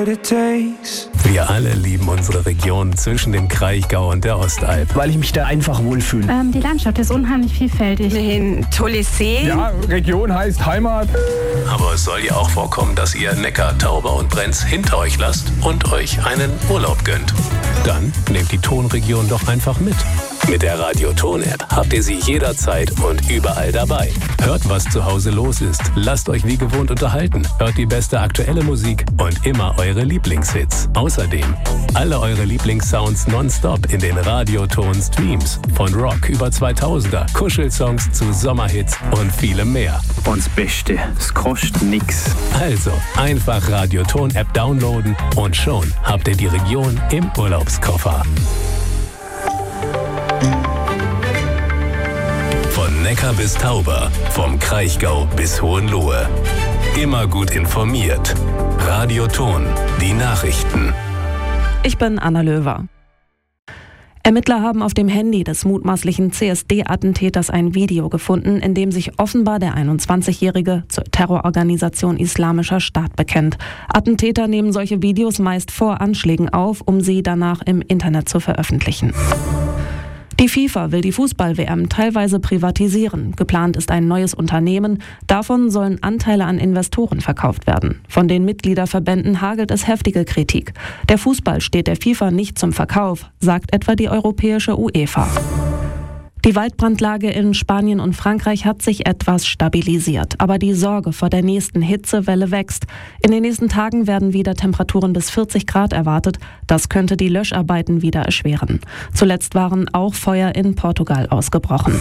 Wir alle lieben unsere Region zwischen dem Kraichgau und der Ostalb. Weil ich mich da einfach wohlfühle. Die Landschaft ist unheimlich vielfältig. Ein tolles See. Ja, Region heißt Heimat. Aber es soll ja auch vorkommen, dass ihr Neckar, Tauber und Brenz hinter euch lasst und euch einen Urlaub gönnt. Dann nehmt die Tonregion doch einfach mit. Mit der Radio-Ton-App habt ihr sie jederzeit und überall dabei. Hört, was zu Hause los ist. Lasst euch wie gewohnt unterhalten. Hört die beste aktuelle Musik und immer eure Lieblingshits. Außerdem alle eure Lieblingssounds nonstop in den Radio-Ton-Streams. Von Rock über 2000er, Kuschelsongs zu Sommerhits und vielem mehr. Und das Beste, es kostet nix. Also einfach Radio-Ton-App downloaden und schon habt ihr die Region im Urlaubskoffer. Von Neckar bis Tauber, vom Kraichgau bis Hohenlohe. Immer gut informiert. Radio Ton, die Nachrichten. Ich bin Anna Löwer. Ermittler haben auf dem Handy des mutmaßlichen CSD-Attentäters ein Video gefunden, in dem sich offenbar der 21-Jährige zur Terrororganisation Islamischer Staat bekennt. Attentäter nehmen solche Videos meist vor Anschlägen auf, um sie danach im Internet zu veröffentlichen. Die FIFA will die Fußball-WM teilweise privatisieren. Geplant ist ein neues Unternehmen. Davon sollen Anteile an Investoren verkauft werden. Von den Mitgliederverbänden hagelt es heftige Kritik. Der Fußball steht der FIFA nicht zum Verkauf, sagt etwa die europäische UEFA. Die Waldbrandlage in Spanien und Frankreich hat sich etwas stabilisiert, aber die Sorge vor der nächsten Hitzewelle wächst. In den nächsten Tagen werden wieder Temperaturen bis 40 Grad erwartet. Das könnte die Löscharbeiten wieder erschweren. Zuletzt waren auch Feuer in Portugal ausgebrochen.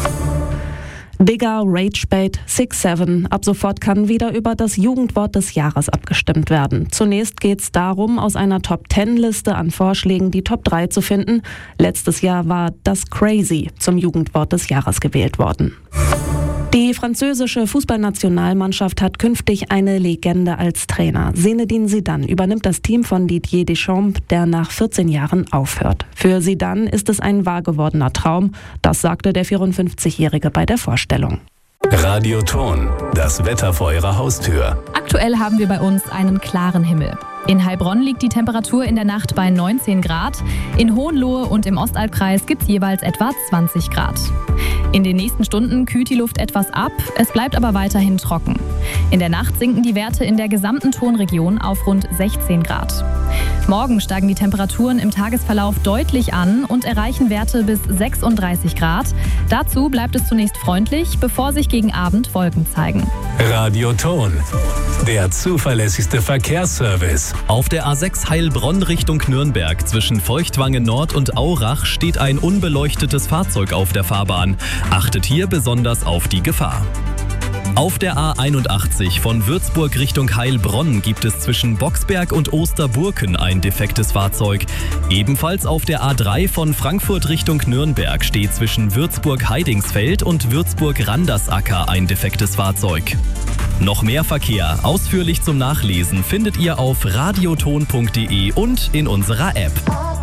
Digger, Ragebait, 6-7. Ab sofort kann wieder über das Jugendwort des Jahres abgestimmt werden. Zunächst geht es darum, aus einer Top-10-Liste an Vorschlägen die Top 3 zu finden. Letztes Jahr war das Crazy zum Jugendwort des Jahres gewählt worden. Die französische Fußballnationalmannschaft hat künftig eine Legende als Trainer. Zinedine Zidane übernimmt das Team von Didier Deschamps, der nach 14 Jahren aufhört. Für Zidane ist es ein wahr gewordener Traum. Das sagte der 54-Jährige bei der Vorstellung. Radio Ton, das Wetter vor eurer Haustür. Aktuell haben wir bei uns einen klaren Himmel. In Heilbronn liegt die Temperatur in der Nacht bei 19 Grad. In Hohenlohe und im Ostalbkreis gibt es jeweils etwa 20 Grad. In den nächsten Stunden kühlt die Luft etwas ab, es bleibt aber weiterhin trocken. In der Nacht sinken die Werte in der gesamten Tonregion auf rund 16 Grad. Morgen steigen die Temperaturen im Tagesverlauf deutlich an und erreichen Werte bis 36 Grad. Dazu bleibt es zunächst freundlich, bevor sich gegen Abend Wolken zeigen. Radio Ton, der zuverlässigste Verkehrsservice. Auf der A6 Heilbronn Richtung Nürnberg zwischen Feuchtwangen Nord und Aurach steht ein unbeleuchtetes Fahrzeug auf der Fahrbahn. Achtet hier besonders auf die Gefahr. Auf der A81 von Würzburg Richtung Heilbronn gibt es zwischen Boxberg und Osterburken ein defektes Fahrzeug. Ebenfalls auf der A3 von Frankfurt Richtung Nürnberg steht zwischen Würzburg-Heidingsfeld und Würzburg-Randersacker ein defektes Fahrzeug. Noch mehr Verkehr, ausführlich zum Nachlesen, findet ihr auf radioton.de und in unserer App.